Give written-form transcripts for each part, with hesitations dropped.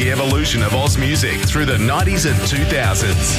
the evolution of Oz music through the 90s and 2000s.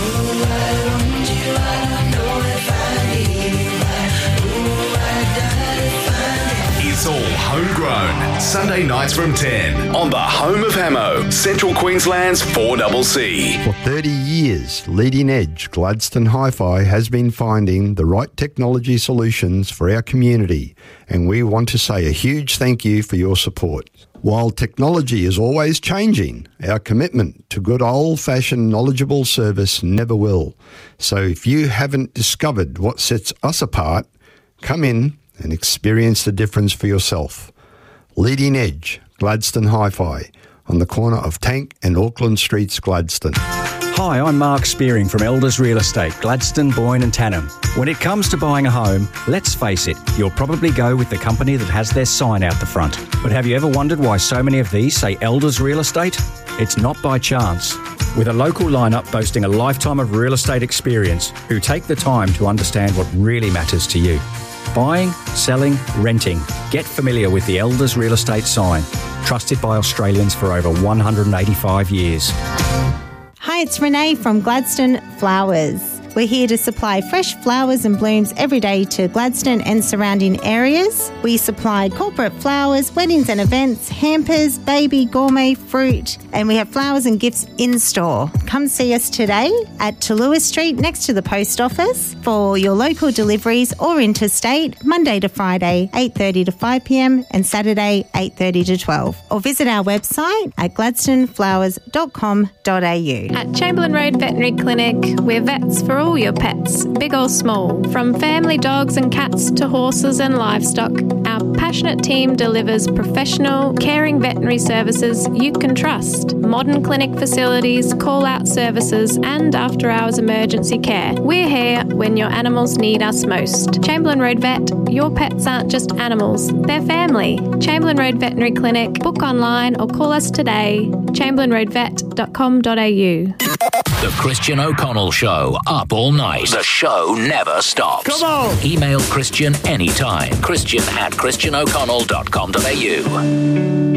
It's all homegrown. Sunday nights from 10 on the home of Hamo, Central Queensland's 4CC. For 30 years, Leading Edge Gladstone Hi-Fi has been finding the right technology solutions for our community, and we want to say a huge thank you for your support. While technology is always changing, our commitment to good old-fashioned knowledgeable service never will. So if you haven't discovered what sets us apart, come in and experience the difference for yourself. Leading Edge Gladstone Hi-Fi on the corner of Tank and Auckland Streets, Gladstone. Hi, I'm Mark Spearing from Elders Real Estate, Gladstone, Boyne and Tannum. When it comes to buying a home, let's face it, you'll probably go with the company that has their sign out the front. But have you ever wondered why so many of these say Elders Real Estate? It's not by chance. With a local lineup boasting a lifetime of real estate experience who take the time to understand what really matters to you. Buying, selling, renting. Get familiar with the Elders Real Estate sign. Trusted by Australians for over 185 years. Hi, it's Renee from Gladstone Flowers. We're here to supply fresh flowers and blooms every day to Gladstone and surrounding areas. We supply corporate flowers, weddings and events, hampers, baby, gourmet, fruit, and we have flowers and gifts in store. Come see us today at Talua Street next to the post office for your local deliveries or interstate, Monday to Friday, 8:30 to 5 p.m. and Saturday, 8:30 to 12. Or visit our website at gladstoneflowers.com.au. At Chamberlain Road Veterinary Clinic, we're vets for all your pets, big or small, from family dogs and cats to horses and livestock. Our passionate team delivers professional, caring veterinary services you can trust. Modern clinic facilities, call-out services and after-hours emergency care. We're here when your animals need us most. Chamberlain Road Vet, your pets aren't just animals, they're family. Chamberlain Road Veterinary Clinic. Book online or call us today. chamberlainroadvet.com.au. The Christian O'Connell Show, up all night. The show never stops. Come on! Email Christian anytime. Christian@christianoconnell.com.au.